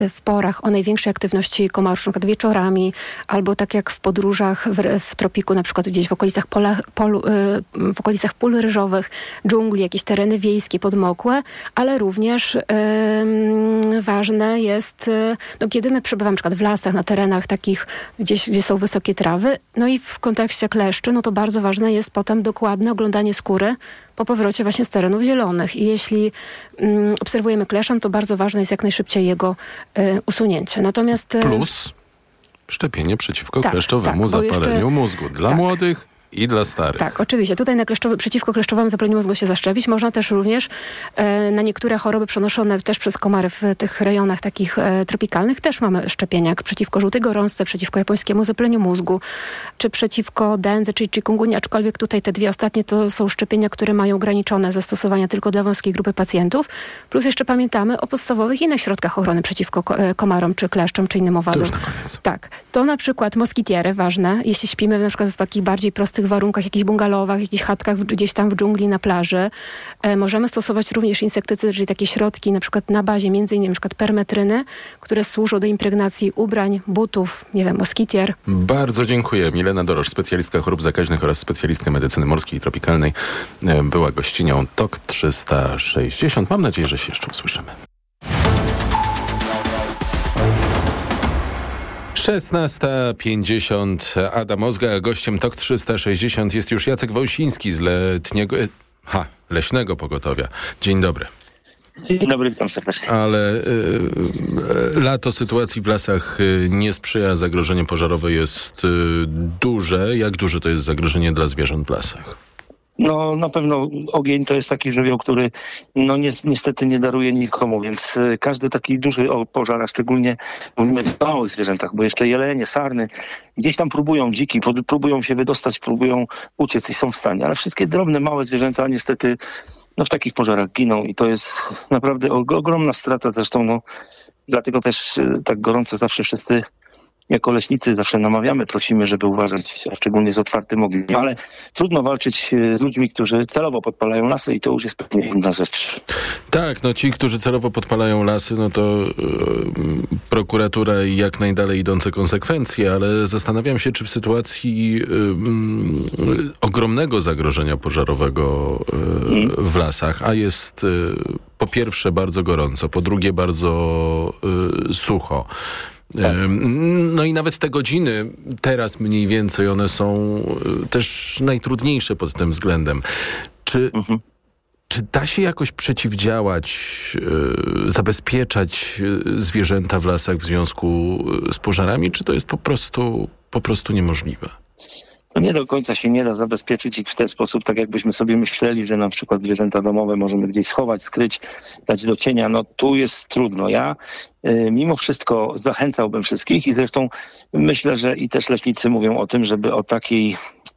w porach o największej aktywności komarów, na przykład wieczorami, albo tak jak w podróżach w tropiku, na przykład gdzieś w okolicach w okolicach pól ryżowych, dżungli, jakieś tereny wiejskie, podmokłe, ale również ważne jest, kiedy my przebywamy na przykład w lasach, na terenach takich, gdzie są wysokie trawy, no i w kontekście kleszczy, no to bardzo ważne jest potem dokładne oglądanie skóry po powrocie właśnie z terenów zielonych. I jeśli obserwujemy kleszcz, to bardzo ważne jest jak najszybciej jego usunięcie. Natomiast plus szczepienie przeciwko kleszczowemu zapaleniu mózgu dla młodych i dla starych. Tak, oczywiście. Tutaj przeciwko kleszczowemu zapaleniu mózgu się zaszczepić. Można też również na niektóre choroby przenoszone też przez komary w tych rejonach takich tropikalnych też mamy szczepienia, jak przeciwko żółtej gorączce, przeciwko japońskiemu zapaleniu mózgu, czy przeciwko dendze, czyli chikungunya, aczkolwiek tutaj te dwie ostatnie to są szczepienia, które mają ograniczone zastosowania tylko dla wąskiej grupy pacjentów. Plus jeszcze pamiętamy o podstawowych innych środkach ochrony przeciwko komarom, czy kleszczom, czy innym owadom. To już na koniec. Tak. To na przykład moskitiery, ważne, jeśli śpimy na przykład w takich bardziej prostych warunkach, jakichś bungalowach, jakichś chatkach gdzieś tam w dżungli, na plaży. Możemy stosować również insektycydy, czyli takie środki na przykład na bazie między innymi na przykład permetryny, które służą do impregnacji ubrań, butów, moskitier. Bardzo dziękuję. Milena Dorosz, specjalistka chorób zakaźnych oraz specjalistka medycyny morskiej i tropikalnej, była gościnią TOK 360. Mam nadzieję, że się jeszcze usłyszymy. 16:50. Adam Ozga, gościem TOK 360 jest już Jacek Wąsiński z Leśnego Pogotowia. Dzień dobry. Dzień dobry, witam serdecznie. Ale lato sytuacji w lasach nie sprzyja, zagrożenie pożarowe jest duże. Jak duże to jest zagrożenie dla zwierząt w lasach? No na pewno ogień to jest taki żywioł, który niestety nie daruje nikomu, więc każdy taki duży pożar, a szczególnie mówimy o małych zwierzętach, bo jeszcze jelenie, sarny, gdzieś tam próbują dziki, próbują się wydostać, próbują uciec i są w stanie, ale wszystkie drobne, małe zwierzęta niestety w takich pożarach giną i to jest naprawdę ogromna strata zresztą, dlatego też tak gorąco zawsze wszyscy jako leśnicy zawsze prosimy, żeby uważać, a szczególnie z otwartym ogniem. Ale trudno walczyć z ludźmi, którzy celowo podpalają lasy i to już jest pewnie inna rzecz. Tak, ci, którzy celowo podpalają lasy, to prokuratura i jak najdalej idące konsekwencje, ale zastanawiam się, czy w sytuacji ogromnego zagrożenia pożarowego w lasach, a jest po pierwsze bardzo gorąco, po drugie bardzo sucho, tak. I nawet te godziny teraz mniej więcej one są też najtrudniejsze pod tym względem. Czy da się jakoś przeciwdziałać, zabezpieczać zwierzęta w lasach w związku z pożarami, czy to jest po prostu niemożliwe? To nie do końca się nie da zabezpieczyć ich w ten sposób, tak jakbyśmy sobie myśleli, że na przykład zwierzęta domowe możemy gdzieś schować, skryć, dać do cienia. Tu jest trudno. Ja mimo wszystko zachęcałbym wszystkich i zresztą myślę, że i też leśnicy mówią o tym, żeby o takiej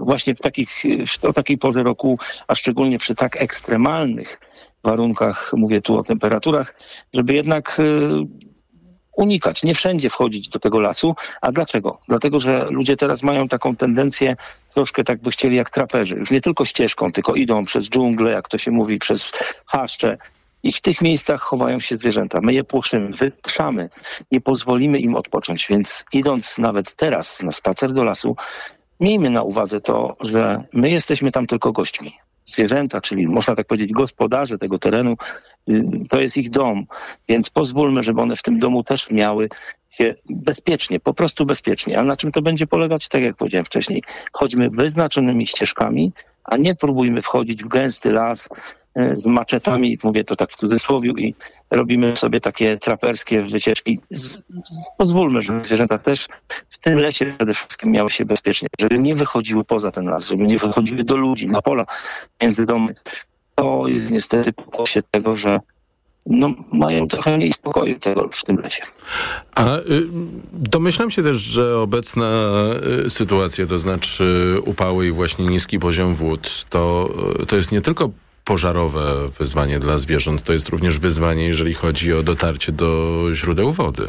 porze roku, a szczególnie przy tak ekstremalnych warunkach, mówię tu o temperaturach, żeby jednak unikać, nie wszędzie wchodzić do tego lasu. A dlaczego? Dlatego, że ludzie teraz mają taką tendencję, troszkę tak by chcieli jak traperzy. Już nie tylko ścieżką, tylko idą przez dżunglę, jak to się mówi, przez chaszcze. I w tych miejscach chowają się zwierzęta. My je płoszymy, wypuszczamy, nie pozwolimy im odpocząć. Więc idąc nawet teraz na spacer do lasu, miejmy na uwadze to, że my jesteśmy tam tylko gośćmi. Zwierzęta, czyli można tak powiedzieć gospodarze tego terenu, to jest ich dom, więc pozwólmy, żeby one w tym domu też miały się bezpiecznie, po prostu bezpiecznie. A na czym to będzie polegać? Tak jak powiedziałem wcześniej, chodźmy wyznaczonymi ścieżkami, a nie próbujmy wchodzić w gęsty las z maczetami, mówię to tak w cudzysłowie, i robimy sobie takie traperskie wycieczki. Pozwólmy, żeby zwierzęta też w tym lesie przede wszystkim miały się bezpiecznie, żeby nie wychodziły poza ten las, żeby nie wychodziły do ludzi, na pola, między domy. To jest niestety pokłosie tego, że mają trochę mniej spokoju tego w tym lesie. A domyślam się też, że obecna sytuacja, to znaczy upały i właśnie niski poziom wód, to jest nie tylko pożarowe wyzwanie dla zwierząt, to jest również wyzwanie, jeżeli chodzi o dotarcie do źródeł wody.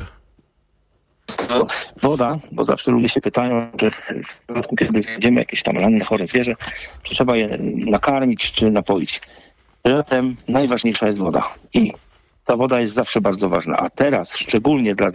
To woda, bo zawsze ludzie się pytają, że kiedy znajdziemy jakieś tam ranne, chore zwierzę, czy trzeba je nakarmić, czy napoić. Latem najważniejsza jest woda. I ta woda jest zawsze bardzo ważna. A teraz, szczególnie dla